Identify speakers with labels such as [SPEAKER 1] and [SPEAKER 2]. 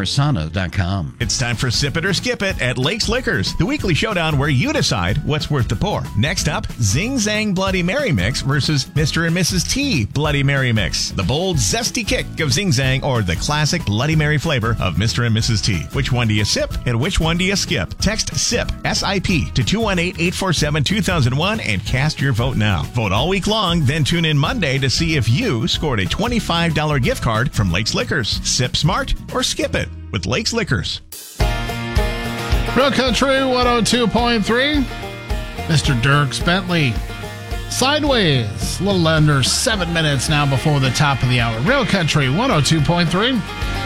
[SPEAKER 1] Persona.com.
[SPEAKER 2] It's time for Sip It or Skip It at Lakes Liquors, the weekly showdown where you decide what's worth the pour. Next up, Zing Zang Bloody Mary Mix versus Mr. and Mrs. T Bloody Mary Mix. The bold, zesty kick of Zing Zang or the classic Bloody Mary flavor of Mr. and Mrs. T. Which one do you sip and which one do you skip? Text SIP, S-I-P, to 218-847-2001 and cast your vote now. Vote all week long, then tune in Monday to see if you scored a $25 gift card from Lakes Liquors. Sip smart or skip it with Lakes Liquors.
[SPEAKER 3] Real Country 102.3. Mr. Dierks Bentley. Sideways. A little under 7 minutes now before the top of the hour. Real Country 102.3.